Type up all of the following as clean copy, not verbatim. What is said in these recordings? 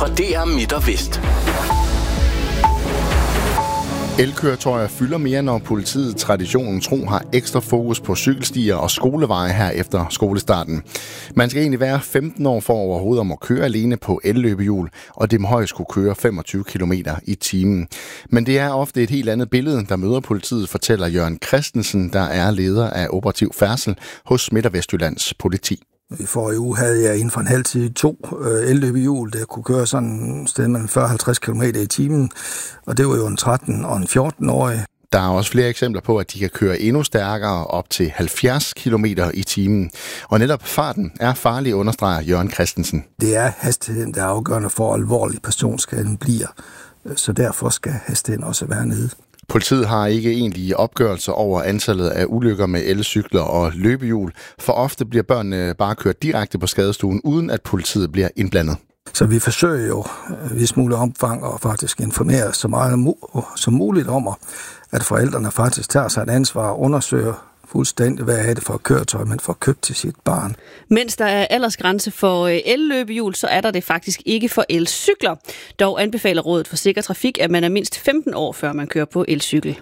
fra DR Midt og Vest. Elkøretøjer fylder mere, når politiet traditionen tro har ekstra fokus på cykelstier og skoleveje her efter skolestarten. Man skal egentlig være 15 år for overhovedet om at køre alene på elløbehjul, og det må højst kunne køre 25 km i timen. Men det er ofte et helt andet billede, der møder politiet, fortæller Jørgen Christensen, der er leder af operativ færdsel hos Midt- og Vestjyllands politi. I forrige uge havde jeg inden for en halv tid 2 elløbehjul, der kunne køre sådan et sted mellem 40-50 km i timen, og det var jo en 13- og en 14-årig. Der er også flere eksempler på, at de kan køre endnu stærkere, op til 70 km i timen. Og netop farten er farlig, understreger Jørgen Christensen. Det er hastigheden, der er afgørende for, hvor alvorlig personskaden bliver, så derfor skal hastigheden også være nede. Politiet har ikke egentlige opgørelser over antallet af ulykker med elcykler og løbehjul, for ofte bliver børnene bare kørt direkte på skadestuen, uden at politiet bliver indblandet. Så vi forsøger jo i vis mulig omfang at faktisk informere så meget som muligt om, at forældrene faktisk tager sig et ansvar og undersøger fuldstændig, hvad er det for et køretøj, man får købt til sit barn. Mens der er aldersgrænse for elløbehjul, så er der det faktisk ikke for elcykler. Dog anbefaler Rådet for Sikker Trafik, at man er mindst 15 år, før man kører på elcykel.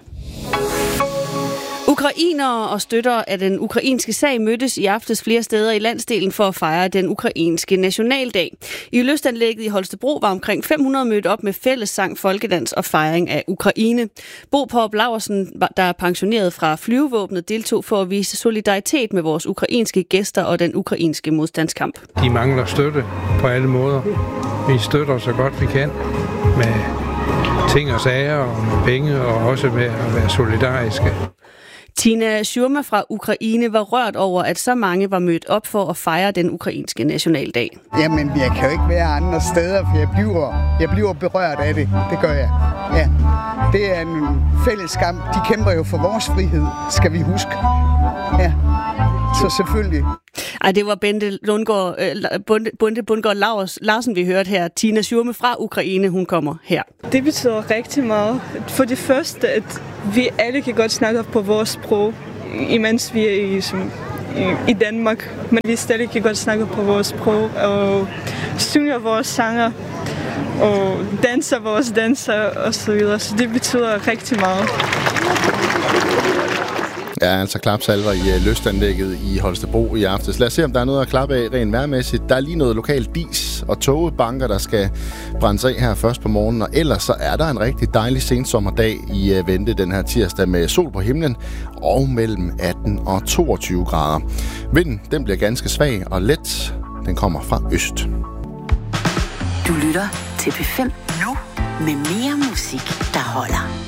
Ukrainere og støtter af den ukrainske sag mødtes i aftes flere steder i landsdelen for at fejre den ukrainske nationaldag. I lystanlægget i Holstebro var omkring 500 mødt op med fællessang, folkedans og fejring af Ukraine. Bo Popp Laursen, der er pensioneret fra flyvevåbnet, deltog for at vise solidaritet med vores ukrainske gæster og den ukrainske modstandskamp. De mangler støtte på alle måder. Vi støtter så godt vi kan med ting og sager og med penge og også med at være solidariske. Tina Shurma fra Ukraine var rørt over, at så mange var mødt op for at fejre den ukrainske nationaldag. Jamen, jeg kan jo ikke være andre steder, for jeg bliver berørt af det. Det gør jeg. Ja. Det er en fælles kamp. De kæmper jo for vores frihed, skal vi huske. Ja. Så selvfølgelig. Ej, det var Bente Bundgaard Larsen, vi hørte her. Tina Shurma fra Ukraine, hun kommer her. Det betyder rigtig meget. For det første, at vi alle kan godt snakke på vores sprog, imens vi er i Danmark. Men vi stadig kan godt snakke på vores sprog og synger vores sanger og danser vores danser osv. Så det betyder rigtig meget. Ja, altså klapsalver i lystanlægget i Holstebro i aftes. Lad os se, om der er noget at klappe af rent vejrmæssigt. Der er lige noget lokalt dis og tågebanker, der skal brændes af her først på morgenen. Og ellers så er der en rigtig dejlig sensommerdag i vente den her tirsdag med sol på himlen og mellem 18 og 22 grader. Vinden, den bliver ganske svag og let. Den kommer fra øst. Du lytter til P5 nu med mere musik, der holder.